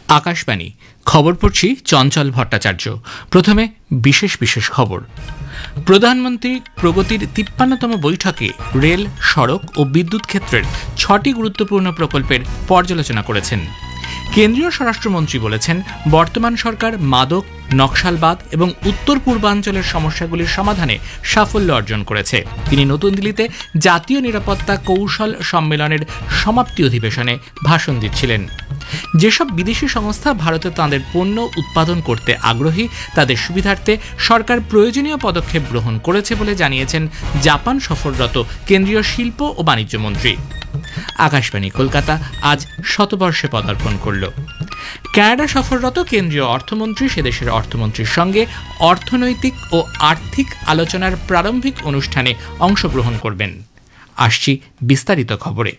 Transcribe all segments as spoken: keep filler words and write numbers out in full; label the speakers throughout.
Speaker 1: আকাশবাণী খবর পড়ছি চঞ্চল ভট্টাচার্য। প্রথমে বিশেষ বিশেষ খবর। প্রধানমন্ত্রী প্রগতির তিপ্পান্নতম বৈঠকে রেল, সড়ক ও বিদ্যুৎ ক্ষেত্রের ছটি গুরুত্বপূর্ণ প্রকল্পের পর্যালোচনা করেছেন। কেন্দ্রীয় স্বরাষ্ট্রমন্ত্রী বলেছেন, বর্তমান সরকার মাদক, নকশালবাদ এবং উত্তর পূর্বাঞ্চলের সমস্যাগুলির সমাধানে সাফল্য অর্জন করেছে। তিনি নতুন দিল্লিতে জাতীয় নিরাপত্তা কৌশল সম্মেলনের সমাপ্তি অধিবেশনে ভাষণ দিচ্ছিলেন। যেসব বিদেশি সংস্থা ভারতে তাদের পণ্য উৎপাদন করতে আগ্রহী, তাদের সুবিধার্থে সরকার প্রয়োজনীয় পদক্ষেপ গ্রহণ করেছে বলে জানিয়েছেন জাপান সফররত কেন্দ্রীয় শিল্প ও বাণিজ্য মন্ত্রী। আকাশবাণী কলকাতা আজ শতবর্ষে পদার্পণ করল। কানাডা সফররত কেন্দ্রীয় অর্থমন্ত্রী সেদেশের অর্থমন্ত্রীর সঙ্গে অর্থনৈতিক ও আর্থিক আলোচনার প্রারম্ভিক অনুষ্ঠানে অংশগ্রহণ করবেন। আসছি বিস্তারিত খবরে।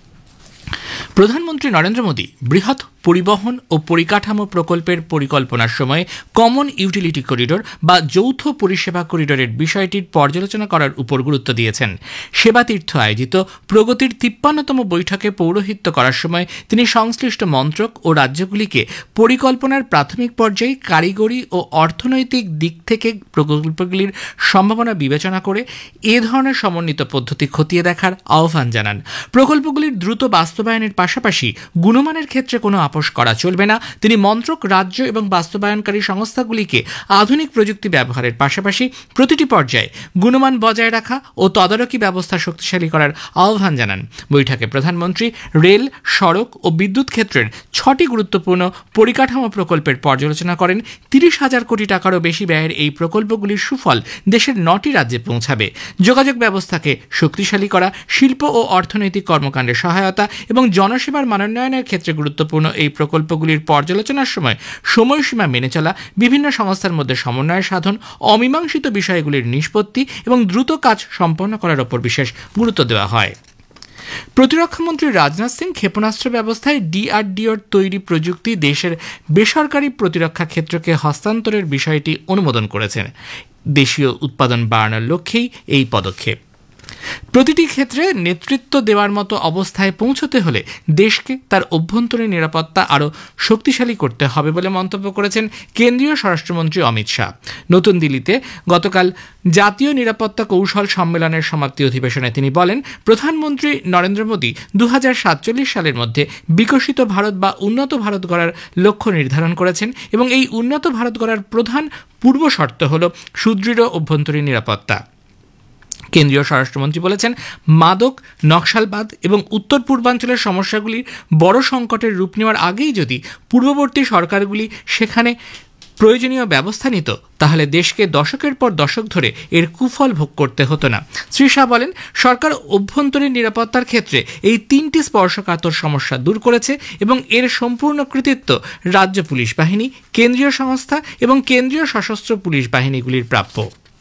Speaker 1: প্রধানমন্ত্রী নরেন্দ্র মোদী বৃহৎ পরিবহন ও পরিকাঠামো প্রকল্পের পরিকল্পনার সময় কমন ইউটিলিটি করিডোর বা যৌথ পরিষেবা করিডোরের বিষয়টির পর্যালোচনা করার উপর গুরুত্ব দিয়েছেন। সেবাতীর্থ আয়োজিত প্রগতির তিপ্পান্নতম বৈঠকে পৌরোহিত্য করার সময় তিনি সংশ্লিষ্ট মন্ত্রক ও রাজ্যগুলিকে পরিকল্পনার প্রাথমিক পর্যায়ে কারিগরি ও অর্থনৈতিক দিক থেকে প্রকল্পগুলির সম্ভাবনা বিবেচনা করে এ ধরনের সমন্বিত পদ্ধতি খতিয়ে দেখার আহ্বান জানান। প্রকল্পগুলির দ্রুত বাস্তবায়নের পাশাপাশি গুণমানের ক্ষেত্রে কোনো আপোষ করা চলবে না। তিনি মন্ত্রক, রাজ্য এবং বাস্তবায়নকারী সংস্থাগুলিকে আধুনিক প্রযুক্তি ব্যবহারের পাশাপাশি প্রতিটি পর্যায়ে গুণমান বজায় রাখা ও তদারকি ব্যবস্থা শক্তিশালী করার আহ্বান জানান। বৈঠকে প্রধানমন্ত্রী রেল, সড়ক ও বিদ্যুৎ ক্ষেত্রের ছটি গুরুত্বপূর্ণ পরিকাঠামো প্রকল্পের পর্যালোচনা করেন। তিরিশ হাজার কোটি টাকারও বেশি ব্যয়ের এই প্রকল্পগুলির সুফল দেশের নটি রাজ্যে পৌঁছাবে। যোগাযোগ ব্যবস্থাকে শক্তিশালী করা, শিল্প ও অর্থনৈতিক কর্মকাণ্ডে সহায়তা এবং জনসেবার মানোন্নয়নের ক্ষেত্রে গুরুত্বপূর্ণ এই প্রকল্পগুলির পর্যালোচনার সময় সময়সীমা মেনে চলা, বিভিন্ন সংস্থার মধ্যে সমন্বয় সাধন, অমীমাংসিত বিষয়গুলির নিষ্পত্তি এবং দ্রুত কাজ সম্পন্ন করার উপর বিশেষ গুরুত্ব দেওয়া হয়। প্রতিরক্ষামন্ত্রী রাজনাথ সিং ক্ষেপণাস্ত্র ব্যবস্থায় ডিআরডিওর তৈরি প্রযুক্তি দেশের বেসরকারি প্রতিরক্ষা ক্ষেত্রকে হস্তান্তরের বিষয়টি অনুমোদন করেছেন। দেশীয় উৎপাদন বাড়ানোর লক্ষ্যেই এই পদক্ষেপ। প্রতিটি ক্ষেত্রে নেতৃত্ব দেওয়ার মতো অবস্থায় পৌঁছতে হলে দেশকে তার অভ্যন্তরীণ নিরাপত্তা আরও শক্তিশালী করতে হবে বলে মন্তব্য করেছেন কেন্দ্রীয় স্বরাষ্ট্রমন্ত্রী অমিত শাহ। নতুন দিল্লিতে গতকাল জাতীয় নিরাপত্তা কৌশল সম্মেলনের সমাপ্তি অধিবেশনে তিনি বলেন, প্রধানমন্ত্রী নরেন্দ্র মোদী দু হাজার সাতচল্লিশ সালের মধ্যে বিকশিত ভারত বা উন্নত ভারত গড়ার লক্ষ্য নির্ধারণ করেছেন এবং এই উন্নত ভারত গড়ার প্রধান পূর্ব শর্ত হল সুদৃঢ় অভ্যন্তরীণ নিরাপত্তা। কেন্দ্রীয় স্বরাষ্ট্রমন্ত্রী বলেছেন, মাদক, নকশালবাদ এবং উত্তর পূর্বাঞ্চলের সমস্যাগুলির বড় সংকটের রূপ নেওয়ার আগেই যদি পূর্ববর্তী সরকারগুলি সেখানে প্রয়োজনীয় ব্যবস্থা নিত, তাহলে দেশকে দশকের পর দশক ধরে এর কুফল ভোগ করতে হতো না। শ্রী শাহ বলেন, সরকার অভ্যন্তরীণ নিরাপত্তার ক্ষেত্রে এই তিনটি স্পর্শকাতর সমস্যা দূর করেছে এবং এর সম্পূর্ণ কৃতিত্ব রাজ্য পুলিশ বাহিনী, কেন্দ্রীয় সংস্থা এবং কেন্দ্রীয় সশস্ত্র পুলিশ বাহিনীগুলির প্রাপ্য।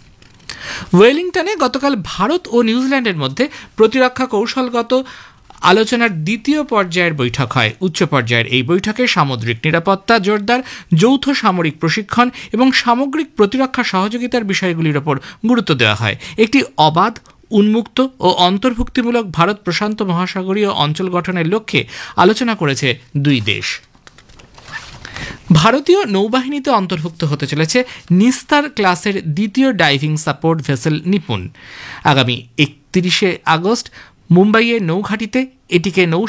Speaker 1: ওয়েলিংটনে গতকাল ভারত ও নিউজিল্যান্ডের মধ্যে প্রতিরক্ষা কৌশলগত আলোচনার দ্বিতীয় পর্যায়ের বৈঠক হয়। উচ্চ পর্যায়ের এই বৈঠকে সামুদ্রিক নিরাপত্তা জোরদার, যৌথ সামরিক প্রশিক্ষণ এবং সামগ্রিক প্রতিরক্ষা সহযোগিতার বিষয়গুলির ওপর গুরুত্ব দেওয়া হয়। একটি অবাধ, উন্মুক্ত ও অন্তর্ভুক্তিমূলক ভারত প্রশান্ত মহাসাগরীয় অঞ্চল গঠনের লক্ষ্যে আলোচনা করেছে দুই দেশ। ভারতীয় নৌবাহিনীতে অন্তর্ভুক্ত হতে চলেছে নিস্তার ক্লাসের দ্বিতীয় ডাইভিং সাপোর্ট ভেসেল নিপুণ। আগামী একত্রিশে আগস্ট মুম্বাইয়ের নৌঘাটিতে এটিকে নৌ